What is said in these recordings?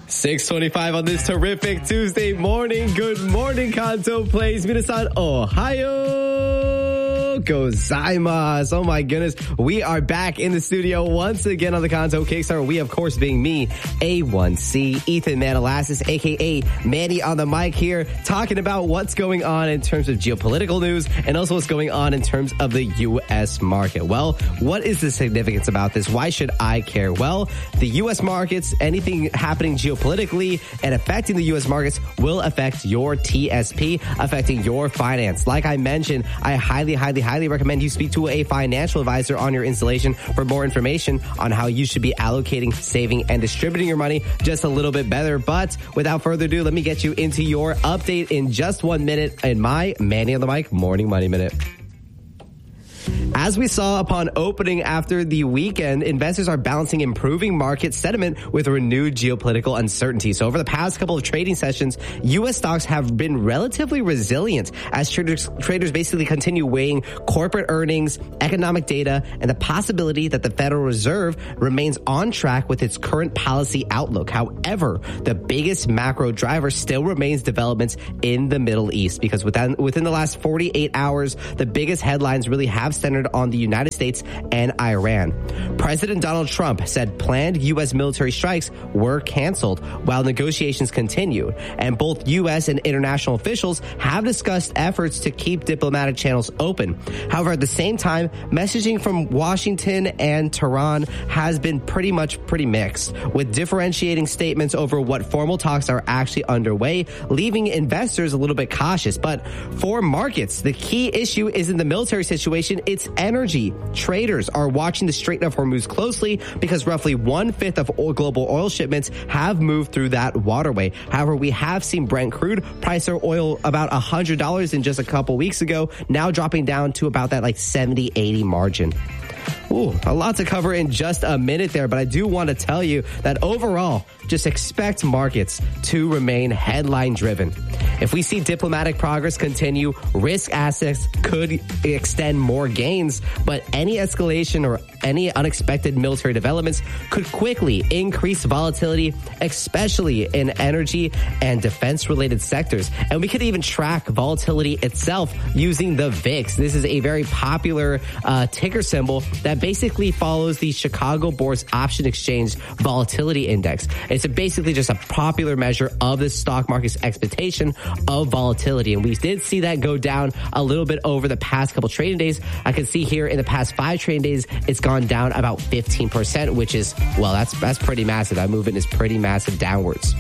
6:25 on this terrific Tuesday morning. Good morning, Kanto Place. Minasan, Ohayo gozaimasu. Oh my goodness. We are back in the studio once again on the Kanto Kickstarter. We, of course, being me, A1C, Ethan Manalassis, aka Manny on the mic here, talking about what's going on in terms of geopolitical news and also what's going on in terms of the U.S. market. Well, what is the significance about this? Why should I care? Well, the U.S. markets, anything happening geopolitically and affecting the U.S. markets will affect your TSP, affecting your finance. Like I mentioned, I highly recommend you speak to a financial advisor on your installation for more information on how you should be allocating, saving, and distributing your money just a little bit better. But without further ado, let me get you into your update in just 1 minute in my Manny on the Mic Morning Money Minute. As we saw upon opening after the weekend, investors are balancing improving market sentiment with renewed geopolitical uncertainty. So over the past couple of trading sessions, U.S. stocks have been relatively resilient as traders basically continue weighing corporate earnings, economic data, and the possibility that the Federal Reserve remains on track with its current policy outlook. However, the biggest macro driver still remains developments in the Middle East, because within the last 48 hours, the biggest headlines really have centered on the United States and Iran. President Donald Trump said planned U.S. military strikes were canceled while negotiations continue, and both U.S. and international officials have discussed efforts to keep diplomatic channels open. However, at the same time, messaging from Washington and Tehran has been pretty mixed, with differentiating statements over what formal talks are actually underway, leaving investors a little bit cautious. But for markets, the key issue isn't the military situation, it's energy. Traders are watching the Strait of Hormuz closely because roughly 1/5 of global oil shipments have moved through that waterway. However, we have seen Brent crude price our oil about $100 in just a couple weeks ago, now dropping down to about that 70-80 margin. Ooh, a lot to cover in just a minute there, but I do want to tell you that overall, just expect markets to remain headline driven. If we see diplomatic progress continue, risk assets could extend more gains, but any escalation or any unexpected military developments could quickly increase volatility, especially in energy and defense-related sectors. And we could even track volatility itself using the VIX. This is a very popular ticker symbol that basically follows the Chicago Bourse Option Exchange Volatility Index. It's basically just a popular measure of the stock market's expectation of volatility. And we did see that go down a little bit over the past couple trading days. I can see here in the past 5 trading days, it's gone down about 15%, which is, well, that's pretty massive. That movement is pretty massive downwards.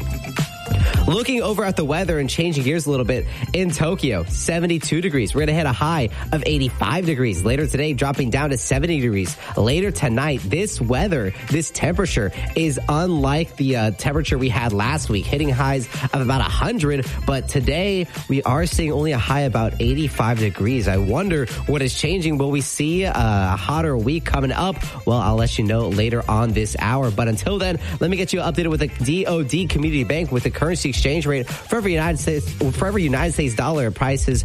Looking over at the weather and changing gears a little bit, in Tokyo, 72 degrees. We're going to hit a high of 85 degrees. Later today, dropping down to 70 degrees. Later tonight, this weather, this temperature is unlike the temperature we had last week, hitting highs of about 100. But today, we are seeing only a high about 85 degrees. I wonder what is changing. Will we see a hotter week coming up? Well, I'll let you know later on this hour. But until then, let me get you updated with the DOD Community Bank with the currency exchange rate for every United States dollar prices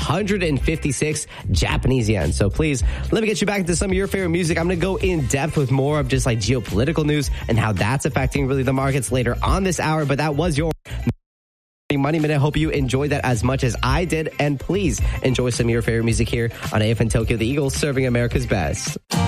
156 Japanese yen. So please let me get you back into some of your favorite music. I'm going to go in depth with more of just geopolitical news and how that's affecting really the markets later on this hour. But that was your Money Minute. I hope you enjoyed that as much as I did. And please enjoy some of your favorite music here on AFN Tokyo, the Eagles serving America's best.